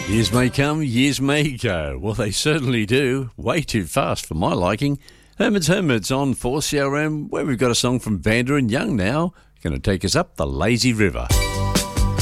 Years may come, years may go. Well, they certainly do. Way too fast for my liking. Herman's Hermits on 4CRM, where we've got a song from Vanda and Young now. Going to take us up the lazy river.